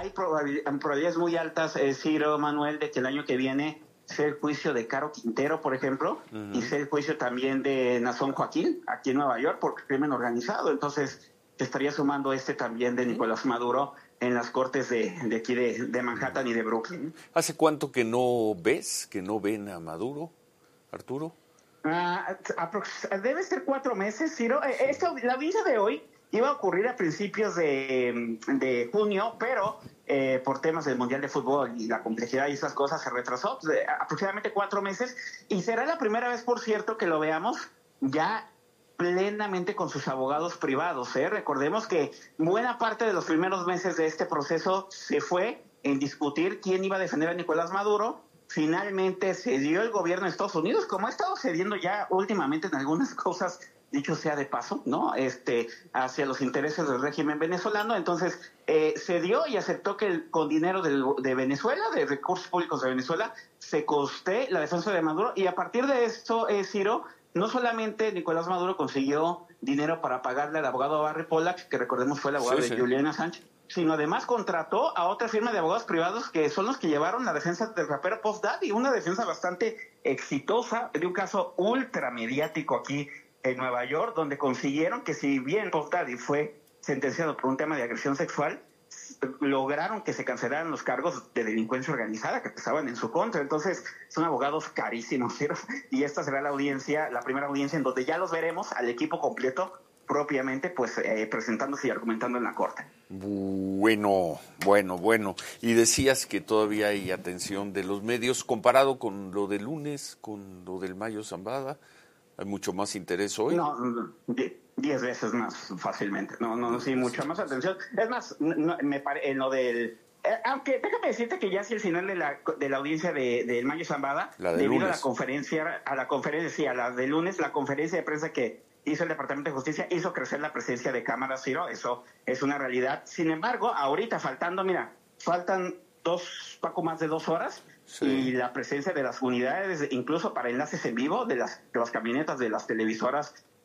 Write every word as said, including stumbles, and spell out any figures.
hay probabil- probabilidades muy altas, eh, Ciro, Manuel, de que el año que viene sea el juicio de Caro Quintero, por ejemplo, uh-huh. y sea el juicio también de Nazón Joaquín, aquí en Nueva York, por crimen organizado. Entonces, se estaría sumando este también de Nicolás Maduro en las cortes de, de aquí de, de Manhattan y de Brooklyn. ¿Hace cuánto que no ves, que no ven a Maduro, Arturo? Uh, aprox- debe ser cuatro meses, Ciro. Sí. Esta, la audiencia de hoy iba a ocurrir a principios de, de junio, pero eh, por temas del Mundial de Fútbol y la complejidad y esas cosas se retrasó de aproximadamente cuatro meses. Y será la primera vez, por cierto, que lo veamos ya plenamente con sus abogados privados, ¿eh? Recordemos que buena parte de los primeros meses de este proceso se fue en discutir quién iba a defender a Nicolás Maduro. Finalmente se dio el gobierno de Estados Unidos, como ha estado cediendo ya últimamente en algunas cosas, dicho sea de paso, ¿no? Este, hacia los intereses del régimen venezolano. Entonces, eh, se dio y aceptó que el, con dinero del, de Venezuela, de recursos públicos de Venezuela, se coste la defensa de Maduro. Y a partir de esto, eh, Ciro, no solamente Nicolás Maduro consiguió dinero para pagarle al abogado Barry Pollack, que recordemos fue el abogado sí, de sí. Julian Assange, sino además contrató a otra firma de abogados privados que son los que llevaron la defensa del rapero Puff Daddy, una defensa bastante exitosa de un caso ultramediático aquí en Nueva York, donde consiguieron que, si bien Puff Daddy fue sentenciado por un tema de agresión sexual, lograron que se cancelaran los cargos de delincuencia organizada que estaban en su contra. Entonces, son abogados carísimos, ¿sí? Y esta será la audiencia, la primera audiencia en donde ya los veremos al equipo completo propiamente, pues eh, presentándose y argumentando en la corte. Bueno, bueno, bueno. Y decías que todavía hay atención de los medios comparado con lo del lunes, con lo del Mayo Zambada. ¿Hay mucho más interés hoy? No, no, diez veces más fácilmente. No, no, sí, mucha más atención. Es más, no, me pare, en lo del... Eh, aunque déjame decirte que ya hacia el final de la, de la audiencia de, del Mayo Zambada, la de debido lunes. a la conferencia, a la conferencia, sí, a la de lunes, la conferencia de prensa que hizo el Departamento de Justicia hizo crecer la presencia de cámaras, Ciro, eso es una realidad. Sin embargo, ahorita faltando, mira, faltan dos, poco más de dos horas, sí. Y la presencia de las unidades, incluso para enlaces en vivo, de las, de las camionetas, de las televisoras